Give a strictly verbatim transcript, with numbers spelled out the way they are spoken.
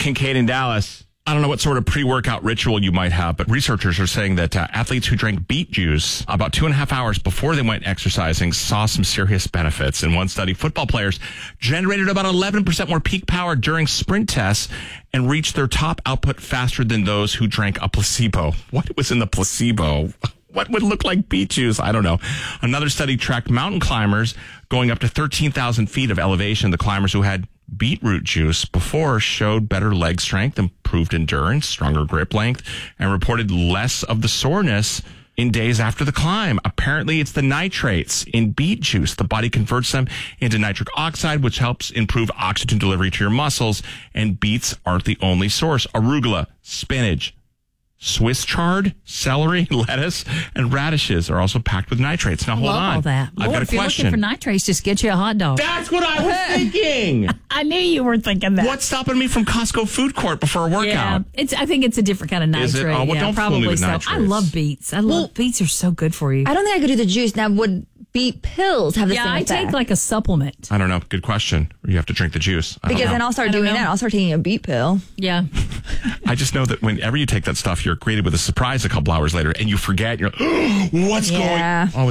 Kincaid in Dallas. I don't know what sort of pre-workout ritual you might have, but researchers are saying that uh, athletes who drank beet juice about two and a half hours before they went exercising saw some serious benefits. In one study, football players generated about eleven percent more peak power during sprint tests and reached their top output faster than those who drank a placebo. What was in the placebo? What would look like beet juice? I don't know. Another study tracked mountain climbers going up to thirteen thousand feet of elevation. The climbers who had beetroot juice before showed better leg strength, improved endurance, stronger grip length, and reported less of the soreness in days after the climb. Apparently, it's the nitrates in beet juice. The body converts them into nitric oxide, which helps improve oxygen delivery to your muscles. And beets aren't the only source. Arugula, spinach, Swiss chard, celery, lettuce, and radishes are also packed with nitrates. Now, hold Love on. all that. I've Lord, got a if you're question. looking for nitrates, just get you a hot dog. That's what I was thinking. I knew you were thinking that. What's stopping me from Costco food court before a workout? Yeah, it's. I think it's a different kind of nitrate. Is it? Oh, well, yeah, don't fool probably me with so. nitrates. I love beets. I love Well, beets. Are so good for you. I don't think I could do the juice. Now, would beet pills have the yeah, same I effect? take like a supplement. I don't know. Good question. You have to drink the juice. I don't because know. then I'll start I don't doing know. that. I'll start taking a beet pill. Yeah. I just know that whenever you take that stuff, you're greeted with a surprise a couple hours later, and you forget. You're like, what's Yeah. going on? Oh,